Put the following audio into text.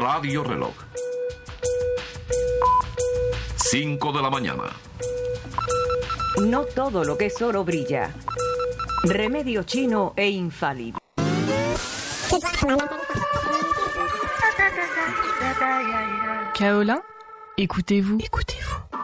Radio Reloj. 5 de la mañana. No todo lo que es oro brilla. Remedio chino e infalible. Kaolin, écoutez-vous. Écoutez-vous.